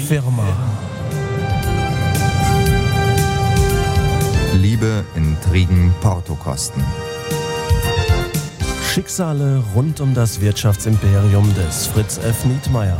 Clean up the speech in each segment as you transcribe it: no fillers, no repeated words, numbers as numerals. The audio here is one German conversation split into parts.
Firma. Liebe, Intrigen, Portokosten. Schicksale rund um das Wirtschaftsimperium des Fritz F. Nietmeyer.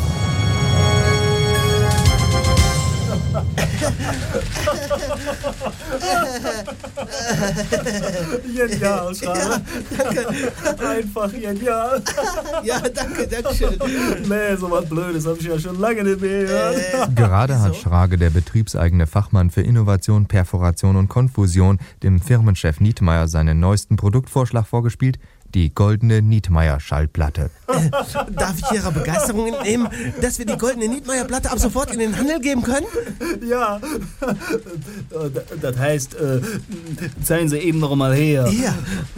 Genial, Schrabe. Ja, danke. Einfach genial. Ja, danke schön. Nee, so was Blödes habe ich ja schon lange nicht mehr gehört. Gerade hat Schrage, der betriebseigene Fachmann für Innovation, Perforation und Konfusion, dem Firmenchef Nietmeyer seinen neuesten Produktvorschlag vorgespielt: die goldene Nietmeyer-Schallplatte. Darf ich Ihrer Begeisterung entnehmen, dass wir die goldene Nietmeyer-Platte ab sofort in den Handel geben können? Ja, das heißt, zeigen Sie eben noch mal her. Ja.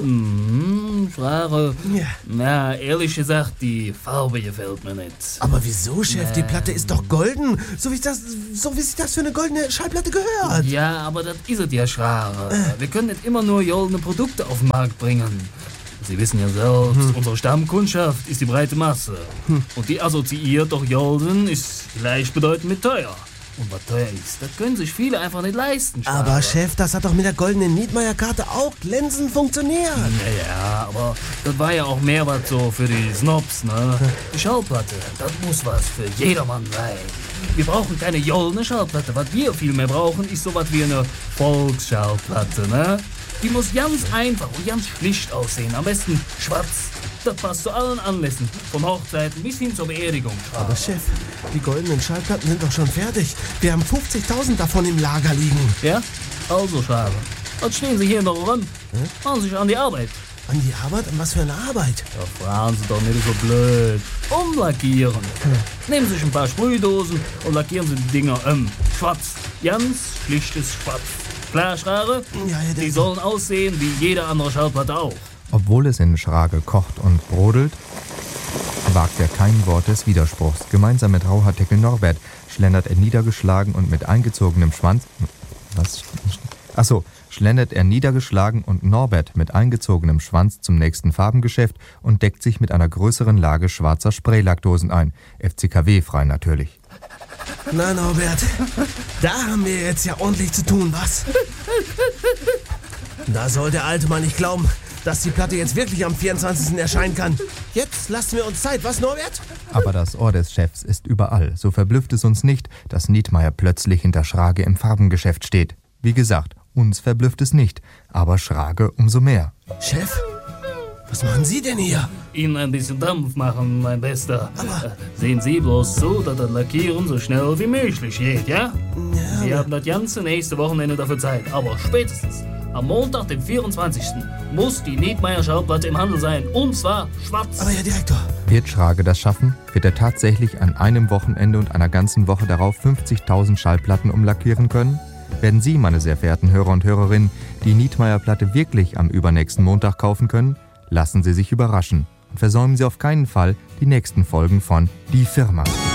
Frage. Ja. Na, ehrlich gesagt, die Farbe gefällt mir nicht. Aber wieso, Chef? Die Platte ist doch golden. So wie sich das für eine goldene Schallplatte gehört. Ja, aber das ist es ja, Schrare. Wir können nicht immer nur goldene Produkte auf den Markt bringen. Sie wissen ja selbst, unsere Stammkundschaft ist die breite Masse. Und die assoziiert doch golden ist gleichbedeutend mit teuer. Und was teuer ist, das können sich viele einfach nicht leisten, Schrare. Aber Chef, das hat doch mit der goldenen Nietmeyer-Karte auch glänzend funktioniert. Ja, aber das war ja auch mehr was so für die Snobs, ne? Die Schallplatte, das muss was für jedermann sein. Wir brauchen keine goldene Schallplatte. Was wir viel mehr brauchen, ist sowas wie eine Volksschallplatte, ne? Die muss ganz einfach und ganz schlicht aussehen. Am besten schwarz. Das passt zu allen Anlässen. Von Hochzeiten bis hin zur Beerdigung. Aber Chef, die goldenen Schallplatten sind doch schon fertig. Wir haben 50.000 davon im Lager liegen. Ja? Also, Schade. Was stehen Sie hier noch rum? Machen Sie sich an die Arbeit. An die Arbeit? An was für eine Arbeit? Ja, fragen Sie doch nicht so blöd. Umlackieren. Nehmen Sie sich ein paar Sprühdosen und lackieren Sie die Dinger schwarz. Ganz schlichtes Schwarz. Klar, Schrage? Ja, die sollen aussehen wie jede andere Schallplatte auch. Obwohl es in Schrage kocht und brodelt, wagt er kein Wort des Widerspruchs. Gemeinsam mit Rauhaarteckel Norbert schlendert er niedergeschlagen und mit eingezogenem Schwanz... schlendert er niedergeschlagen und Norbert mit eingezogenem Schwanz zum nächsten Farbengeschäft und deckt sich mit einer größeren Lage schwarzer Spraylackdosen ein. FCKW-frei natürlich. Na, Norbert, da haben wir jetzt ja ordentlich zu tun, was? Da soll der alte Mann nicht glauben, dass die Platte jetzt wirklich am 24. erscheinen kann. Jetzt lassen wir uns Zeit, was, Norbert? Aber das Ohr des Chefs ist überall. So verblüfft es uns nicht, dass Nietmeyer plötzlich hinter Schrage im Farbengeschäft steht. Wie gesagt, uns verblüfft es nicht, aber Schrage umso mehr. Chef, was machen Sie denn hier? Ihnen ein bisschen Dampf machen, mein Bester. Aber sehen Sie bloß zu, dass das Lackieren so schnell wie möglich geht, ja? Ja, Sie haben das ganze nächste Wochenende dafür Zeit. Aber spätestens am Montag, dem 24. muss die Nietmeyer Schallplatte im Handel sein. Und zwar schwarz. aber Herr Direktor. Wird Schrage das schaffen? Wird er tatsächlich an einem Wochenende und einer ganzen Woche darauf 50.000 Schallplatten umlackieren können? Werden Sie, meine sehr verehrten Hörer und Hörerinnen, die Nietmeyer-Platte wirklich am übernächsten Montag kaufen können? Lassen Sie sich überraschen und versäumen Sie auf keinen Fall die nächsten Folgen von Die Firma.